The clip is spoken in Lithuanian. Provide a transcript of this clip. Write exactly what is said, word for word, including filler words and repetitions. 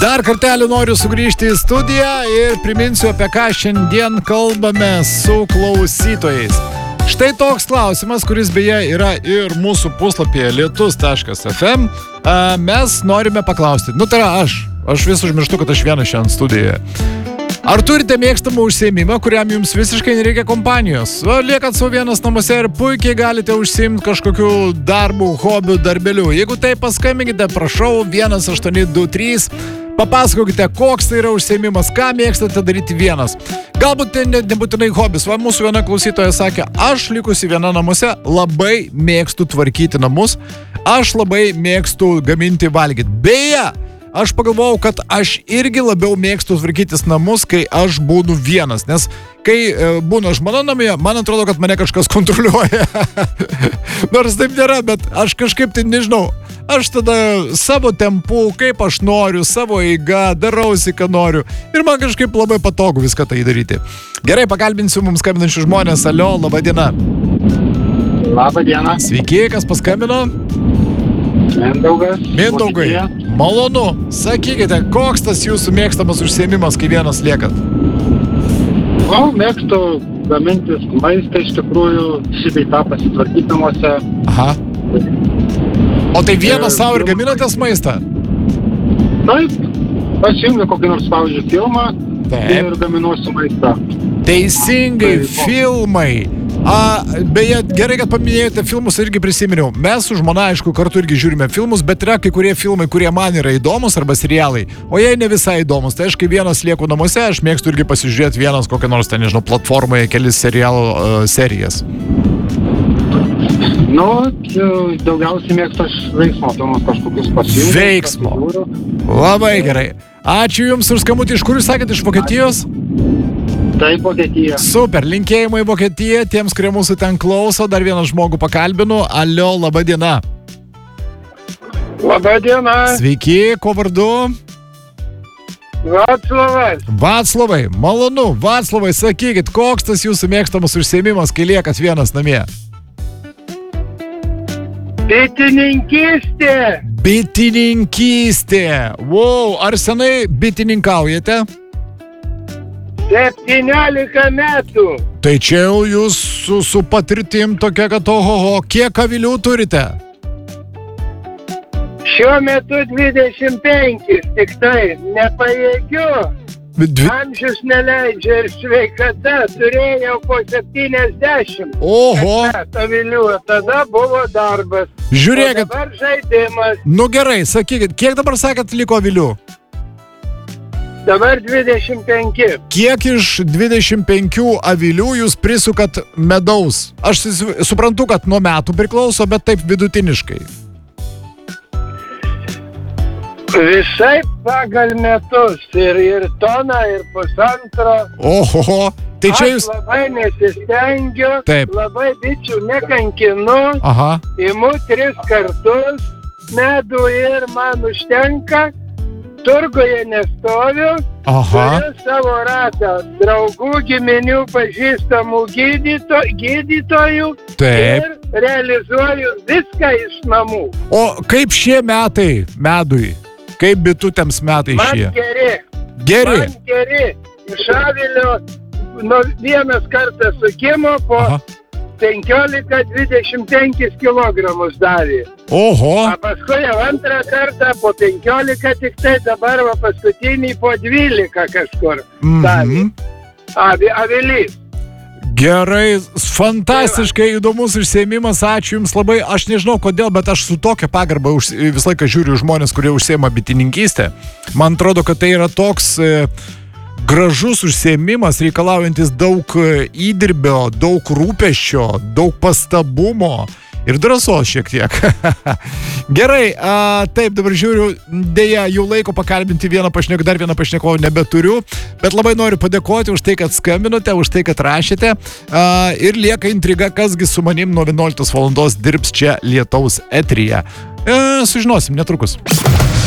Dar kartelį noriu sugrįžti į studiją ir priminsiu, apie ką šiandien kalbame su klausytojais. Štai toks klausimas, kuris beje yra ir mūsų puslapyje lietus taškas ef em. Mes norime paklausti, nu tai yra aš, aš vis užmirštu, kad aš vienas šiandien studijoje. Ar turite mėgstamą užsiėmimą, kuriam jums visiškai nereikia kompanijos? O liekat savo vienas namuose ir puikiai galite užsiimti kažkokiu darbu, hobiu, darbeliu. Jeigu tai, paskambinkite, prašau, vienas aštuoni du trys. Papasakokite, koks tai yra užsiėmimas, ką mėgstate daryti vienas. Galbūt tai ne, nebūtinai hobis. Va, mūsų viena klausytoja sakė, aš likusi viena namuose labai mėgstu tvarkyti namus, aš labai mėgstu gaminti valgyti. Beje, aš pagalvojau, kad aš irgi labiau mėgstu tvarkytis namus, kai aš būnu vienas, nes kai e, būnu aš mano namie, man atrodo, kad mane kažkas kontroliuoja. Nors taip nėra, bet aš kažkaip tai nežinau. Aš tada savo tempu, kaip aš noriu, savo eiga, darausi, ką noriu. Ir man kažkaip labai patogu viską tai daryti. Gerai, pakalbinsiu mums skambinančių žmonės. Alio, laba diena. Labą dieną. Sveiki, kas paskambino? Mindaugas. Mindaugai, malonu. Sakykite, koks tas jūsų mėgstamas užsiėmimas, kai vienas liekat? O, mėgstu gamintis maistą, iš tikrųjų, šį bei tą pasitvarkyti namuose. Aha. O tai vienas savo ir gaminatės maistą? Taip, pasiimsiu kokį nors, pavyzdžiui, filmą. Taip. Ir gaminuosiu maistą. Teisingai, Taip. Filmai. A, beje, gerai, kad paminėjote filmus, irgi prisiminiau. Mes su žmona, aišku, kartu irgi žiūrime filmus, bet yra kai kurie filmai, kurie man yra įdomus, arba serialai, o jei ne visai įdomus. Tai aš, kai vienas lieku namuose, aš mėgstu irgi pasižiūrėti vienas kokią nors, ten, nežinau, platformoje kelis serialų uh, serijas. Nu, daugiausiai mėgstu aš veiksmo filmus kažkokius pasiimti. Veiksmo. Labai gerai. Ačiū Jums už skambutį. Iš kur Jūs sakėte, iš Vokietijos? Taip, Vokietija. Super, linkėjimai Vokietija, tiems, kurie mūsų ten klauso. Dar vieną žmogų pakalbinu. Alio, laba diena. Labą dieną. Sveiki, kuo vardu? Vaclovas. Vaclovai, malonu. Vaclovai, sakykit, koks tas jūsų mėgstamas užsiėmimas, kai liekat vienas namie? Bitininkystė. Bitininkystė. Wow, ar senai bitininkaujate? septyniolika metų. Tai čia jau jūs su, su patirtim tokia, kad ohoho, kiek avilių turite? Šiuo metu dvidešimt penki, tik tai nepajėgiu. Dvi... Amžius neleidžia ir sveikata, turėjau po septyniasdešimt. Oho. Avilių, tada buvo darbas. Žiūrėkit. O dabar žaidimas. Nu gerai, sakykit, kiek dabar sakėt liko avilių? Dabar dvidešimt penki. Kiek iš dvidešimt penkių avilių jūs prisukat medaus? Aš suprantu, kad nuo metų priklauso, bet taip vidutiniškai. Visai pagal metus. Ir, ir tona, ir pusantro. Oho, tai čia jūs... Aš labai nesistengiu, Taip. Labai bičių nekankinu. Aha. Imu tris kartus medų ir man užtenka. Turguje nestoviu, Aha. Turiu savo ratą draugų, giminių, pažįstamų gydyto, gydytojų. Taip. Ir realizuoju viską iš namų. O kaip šie metai medui? Kaip bitutėms metai Man šie? geri. Geri. Man geri. Iš avilio nu, vienas kartas sukimo po Aha. penkiolika dvidešimt penkis kilogramus davė. Oho. O paskui jau antrą kartą po penkiolika, tik tai dabar va paskutinį po dvylika kažkur davė. Mhm. Avi, avilys. Gerai, fantastiškai įdomus užsiėmimas, ačiū Jums labai. Aš nežinau kodėl, bet aš su tokia pagarba už, visą laiką žiūriu žmonės, kurie užsiėma bitininkystę. Man atrodo, kad tai yra toks... E, gražus užsiėmimas, reikalaujantis daug įdirbio, daug rūpesčio, daug pastabumo ir drąsos šiek tiek. Gerai, a, taip, dabar žiūriu, dėja, jau laiko pakalbinti vieną pašnekovą, dar vieną pašnekovą nebeturiu, bet labai noriu padėkoti už tai, kad skambinote, už tai, kad rašėte. A, ir lieka intriga, kasgi su manim nuo vienuoliktos valandos dirbs čia Lietaus eteryje. E, sužinosim netrukus.